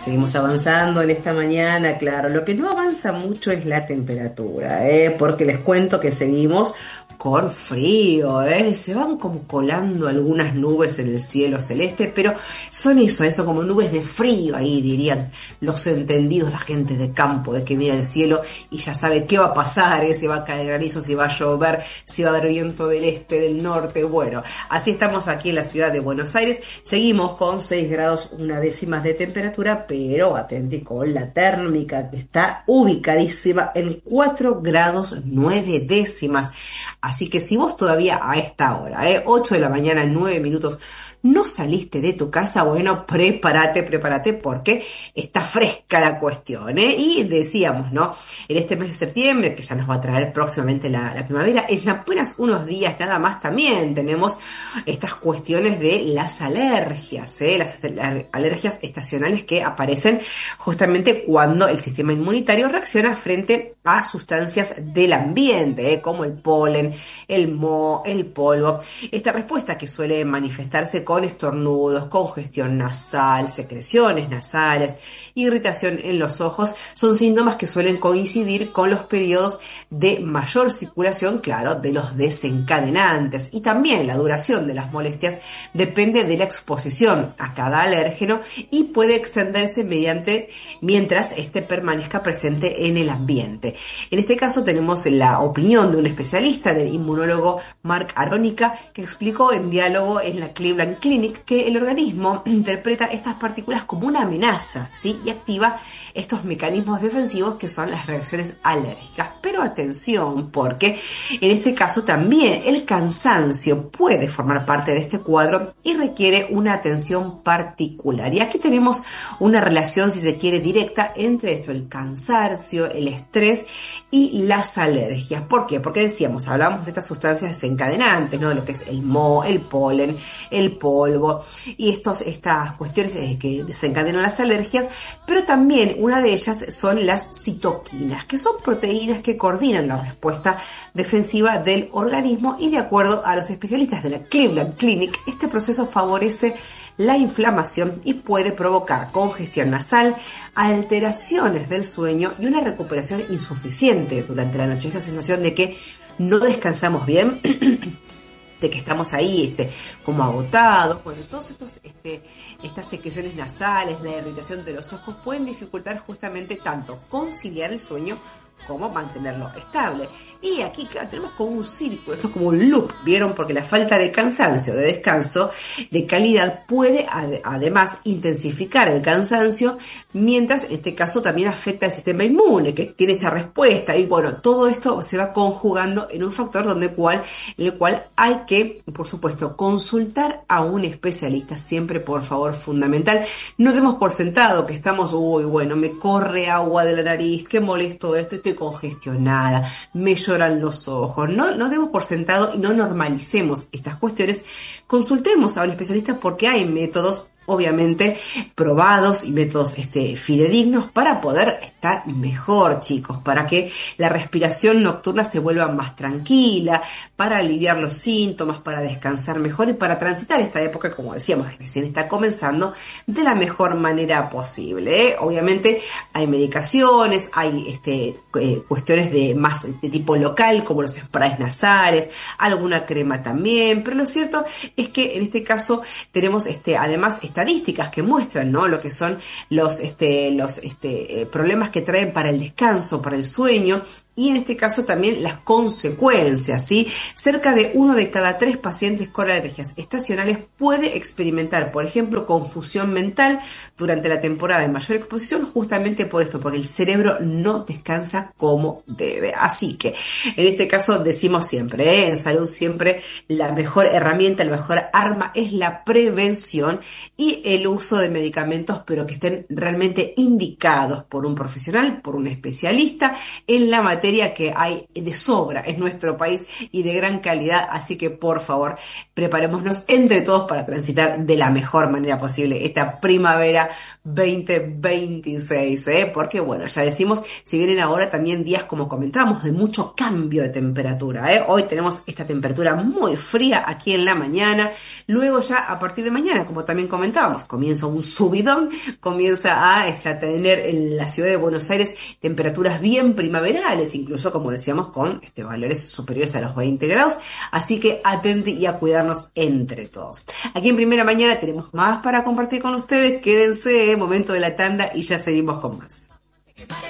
Seguimos avanzando en esta mañana, claro. Lo que no avanza mucho es la temperatura, porque les cuento que seguimos con frío, Se van como colando algunas nubes en el cielo celeste, pero son eso como nubes de frío ahí, dirían los entendidos, la gente de campo, de que mira el cielo y ya sabe qué va a pasar, si va a caer granizo, si va a llover, si va a haber viento del este, del norte. Bueno, así estamos aquí en la ciudad de Buenos Aires. Seguimos con 6 grados una décimas de temperatura, pero atenti con la térmica que está ubicadísima en 4 grados 9 décimas. Así que si vos todavía a esta hora, 8 de la mañana, 9 minutos, no saliste de tu casa, bueno, prepárate, porque está fresca la cuestión, Y decíamos, ¿no? En este mes de septiembre, que ya nos va a traer próximamente la primavera, en apenas unos días nada más también tenemos estas cuestiones de las alergias, las alergias estacionales que aparecen justamente cuando el sistema inmunitario reacciona frente a sustancias del ambiente, como el polen, el moho, el polvo. Esta respuesta que suele manifestarse con estornudos, congestión nasal, secreciones nasales, irritación en los ojos, son síntomas que suelen coincidir con los periodos de mayor circulación, claro, de los desencadenantes. Y también la duración de las molestias depende de la exposición a cada alérgeno y puede extenderse mientras este permanezca presente en el ambiente. En este caso tenemos la opinión de un especialista, del inmunólogo Mark Arónica, que explicó en diálogo en la Cleveland Clinic que el organismo interpreta estas partículas como una amenaza, ¿sí? Y activa estos mecanismos defensivos que son las reacciones alérgicas. Pero atención, porque en este caso también el cansancio puede formar parte de este cuadro y requiere una atención particular. Y aquí tenemos una relación, si se quiere, directa entre esto, el cansancio, el estrés y las alergias. ¿Por qué? Porque decíamos, hablamos de estas sustancias desencadenantes, ¿no? Lo que es el moho, el polen, el polvo y estas cuestiones que desencadenan las alergias, pero también una de ellas son las citoquinas, que son proteínas que coordinan la respuesta defensiva del organismo, y de acuerdo a los especialistas de la Cleveland Clinic, este proceso favorece la inflamación y puede provocar congestión nasal, alteraciones del sueño y una recuperación insuficiente durante la noche. Esta sensación de que no descansamos bien, de que estamos ahí como agotados. Bueno, todos estas secreciones nasales, la irritación de los ojos pueden dificultar justamente tanto conciliar el sueño como mantenerlo estable. Y aquí, claro, tenemos como un círculo, esto es como un loop, ¿vieron? Porque la falta de cansancio, de descanso, de calidad, puede además intensificar el cansancio, mientras en este caso también afecta al sistema inmune, que tiene esta respuesta. Y bueno, todo esto se va conjugando en un factor en el cual hay que, por supuesto, consultar a un especialista, siempre, por favor, fundamental. No demos por sentado que estamos, bueno, me corre agua de la nariz, qué molesto esto, estoy congestionada, me lloran los ojos. No demos por sentado y no normalicemos estas cuestiones. Consultemos a un especialista, porque hay métodos obviamente probados y métodos fidedignos para poder estar mejor, chicos, para que la respiración nocturna se vuelva más tranquila, para aliviar los síntomas, para descansar mejor y para transitar esta época, como decíamos, que recién está comenzando, de la mejor manera posible, Obviamente hay medicaciones, hay cuestiones de tipo local, como los sprays nasales, alguna crema también, pero lo cierto es que en este caso tenemos además estadísticas que muestran, ¿no?, lo que son los problemas que traen para el descanso, para el sueño, y en este caso también las consecuencias, ¿sí? Cerca de 1 de cada 3 pacientes con alergias estacionales puede experimentar, por ejemplo, confusión mental durante la temporada de mayor exposición, justamente por esto, porque el cerebro no descansa como debe. Así que, en este caso decimos siempre, en salud siempre la mejor herramienta, la mejor arma es la prevención y el uso de medicamentos, pero que estén realmente indicados por un profesional, por un especialista en la materia materia que hay de sobra en nuestro país y de gran calidad, así que por favor, preparémonos entre todos para transitar de la mejor manera posible esta primavera 2026, ¿eh? Porque bueno, ya decimos, si vienen ahora también días, como comentábamos, de mucho cambio de temperatura, ¿eh? Hoy tenemos esta temperatura muy fría aquí en la mañana, luego ya a partir de mañana, como también comentábamos, comienza un subidón, comienza a ya tener en la ciudad de Buenos Aires temperaturas bien primaverales, incluso como decíamos con valores superiores a los 20 grados, así que atente y a cuidarnos entre todos. Aquí en Primera Mañana tenemos más para compartir con ustedes, quédense, momento de la tanda y ya seguimos con más.